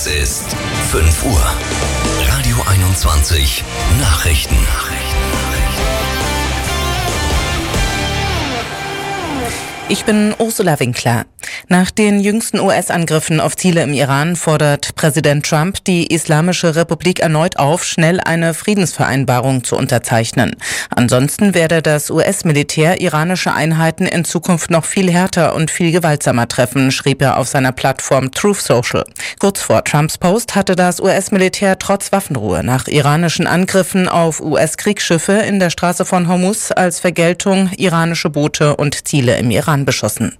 Es ist 5 Uhr. Radio 21 Nachrichten. Ich bin Ursula Winkler. Nach den jüngsten US-Angriffen auf Ziele im Iran fordert Präsident Trump die Islamische Republik erneut auf, schnell eine Friedensvereinbarung zu unterzeichnen. Ansonsten werde das US-Militär iranische Einheiten in Zukunft noch viel härter und viel gewaltsamer treffen, schrieb er auf seiner Plattform Truth Social. Kurz vor Trumps Post hatte das US-Militär trotz Waffenruhe nach iranischen Angriffen auf US-Kriegsschiffe in der Straße von Hormuz als Vergeltung iranische Boote und Ziele im Iran beschossen.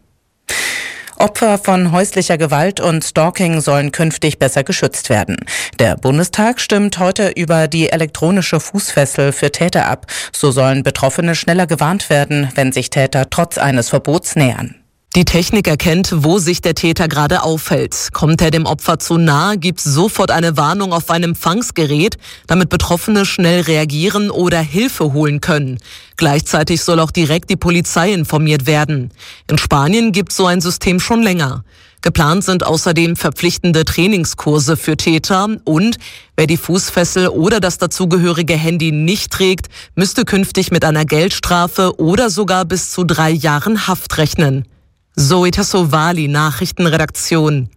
Opfer von häuslicher Gewalt und Stalking sollen künftig besser geschützt werden. Der Bundestag stimmt heute über die elektronische Fußfessel für Täter ab. So sollen Betroffene schneller gewarnt werden, wenn sich Täter trotz eines Verbots nähern. Die Technik erkennt, wo sich der Täter gerade aufhält. Kommt er dem Opfer zu nahe, gibt es sofort eine Warnung auf ein Empfangsgerät, damit Betroffene schnell reagieren oder Hilfe holen können. Gleichzeitig soll auch direkt die Polizei informiert werden. In Spanien gibt es so ein System schon länger. Geplant sind außerdem verpflichtende Trainingskurse für Täter und wer die Fußfessel oder das dazugehörige Handy nicht trägt, müsste künftig mit einer Geldstrafe oder sogar bis zu 3 Jahren Haft rechnen. Zoe Tassovali, Nachrichtenredaktion.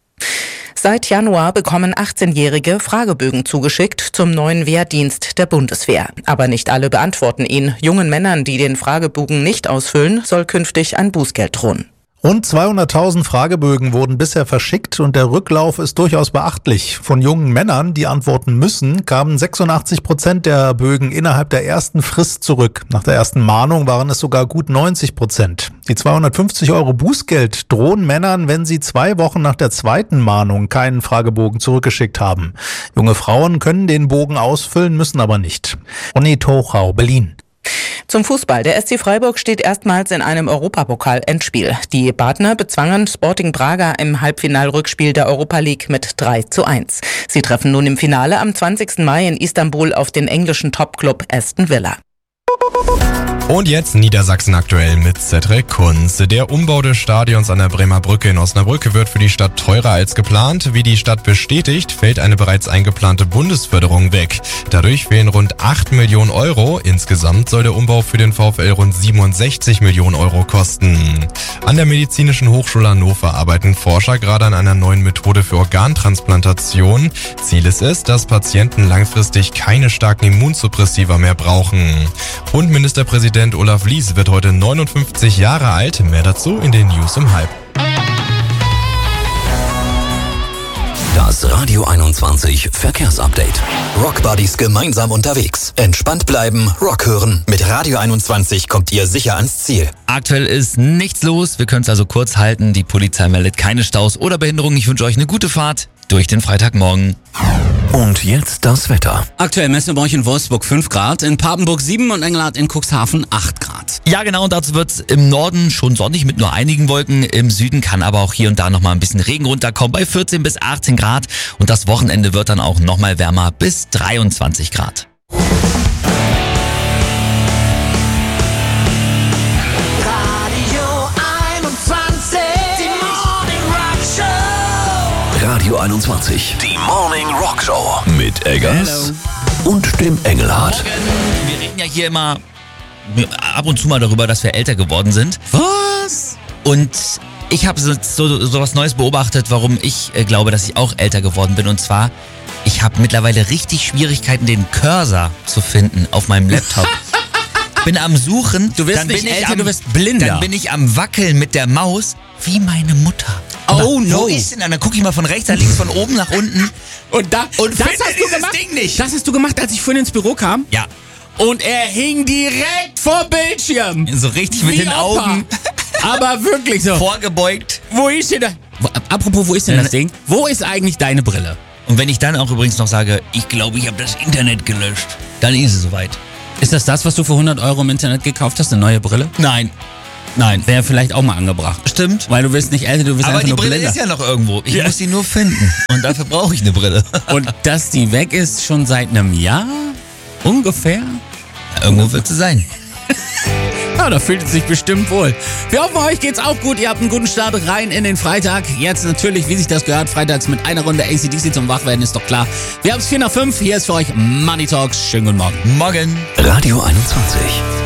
Seit Januar bekommen 18-Jährige Fragebögen zugeschickt zum neuen Wehrdienst der Bundeswehr. Aber nicht alle beantworten ihn. Jungen Männern, die den Fragebogen nicht ausfüllen, soll künftig ein Bußgeld drohen. Rund 200.000 Fragebögen wurden bisher verschickt und der Rücklauf ist durchaus beachtlich. Von jungen Männern, die antworten müssen, kamen 86% der Bögen innerhalb der ersten Frist zurück. Nach der ersten Mahnung waren es sogar gut 90%. Die 250 € Bußgeld drohen Männern, wenn sie 2 Wochen nach der zweiten Mahnung keinen Fragebogen zurückgeschickt haben. Junge Frauen können den Bogen ausfüllen, müssen aber nicht. Ronny Tochau, Berlin. Zum Fußball. Der SC Freiburg steht erstmals in einem Europapokal-Endspiel. Die Badner bezwangen Sporting Braga im Halbfinalrückspiel der Europa League mit 3:1. Sie treffen nun im Finale am 20. Mai in Istanbul auf den englischen Topclub Aston Villa. Und jetzt Niedersachsen aktuell mit Cedric Kunz. Der Umbau des Stadions an der Bremer Brücke in Osnabrück wird für die Stadt teurer als geplant. Wie die Stadt bestätigt, fällt eine bereits eingeplante Bundesförderung weg. Dadurch fehlen rund 8 Millionen €. Insgesamt soll der Umbau für den VfL rund 67 Millionen € kosten. An der Medizinischen Hochschule Hannover arbeiten Forscher gerade an einer neuen Methode für Organtransplantation. Ziel ist es, dass Patienten langfristig keine starken Immunsuppressiva mehr brauchen. Und Ministerpräsident Olaf Lies wird heute 59 Jahre alt. Mehr dazu in den News um 12:30. Das Radio 21 Verkehrsupdate. Rockbuddies gemeinsam unterwegs. Entspannt bleiben, Rock hören. Mit Radio 21 kommt ihr sicher ans Ziel. Aktuell ist nichts los. Wir können es also kurz halten. Die Polizei meldet keine Staus oder Behinderungen. Ich wünsche euch eine gute Fahrt durch den Freitagmorgen. Und jetzt das Wetter. Aktuell messen wir bei euch in Wolfsburg 5 Grad, in Papenburg 7 und Engelhardt in Cuxhaven 8 Grad. Ja, genau, und dazu wird es im Norden schon sonnig mit nur einigen Wolken. Im Süden kann aber auch hier und da nochmal ein bisschen Regen runterkommen bei 14 bis 18 Grad. Und das Wochenende wird dann auch nochmal wärmer bis 23 Grad. Radio 21, die Morning Rock Show mit Eggers und dem Engelhardt. Wir reden ja hier immer ab und zu mal darüber, dass wir älter geworden sind. Was? Und ich habe so was Neues beobachtet, warum ich glaube, dass ich auch älter geworden bin. Und zwar, ich habe mittlerweile richtig Schwierigkeiten, den Cursor zu finden auf meinem Laptop. Bin am Suchen. Du wirst nicht älter, du wirst blinder. Dann bin ich am Wackeln mit der Maus, wie meine Mutter. Oh no. Wo ist denn? Dann gucke ich mal von rechts nach links, von oben nach unten. Und das hast du gemacht? Ding nicht. Das hast du gemacht, als ich vorhin ins Büro kam? Ja. Und er hing direkt vor Bildschirm. So richtig mit den Opa. Augen. Aber wirklich so. Vorgebeugt. Wo ist denn das? Apropos, wo ist denn das Ding? Wo ist eigentlich deine Brille? Und wenn ich dann auch übrigens noch sage, ich glaube, ich habe das Internet gelöscht, dann ist es soweit. Ist das, was du für 100 € im Internet gekauft hast, eine neue Brille? Nein. Wäre vielleicht auch mal angebracht. Stimmt. Weil du wirst nicht älter, du bist aber einfach nur blinder. Aber die Brille ist ja noch irgendwo. Ich muss sie nur finden. Und dafür brauche ich eine Brille. Und dass die weg ist, schon seit einem Jahr? Ungefähr? Ja, irgendwo wird sie sein. Ja, da fühlt es sich bestimmt wohl. Wir hoffen, euch geht's auch gut. Ihr habt einen guten Start rein in den Freitag. Jetzt natürlich, wie sich das gehört, freitags mit einer Runde AC/DC zum Wachwerden, ist doch klar. Wir haben's 4 nach 5. Hier ist für euch Money Talks. Schönen guten Morgen. Morgen. Radio 21.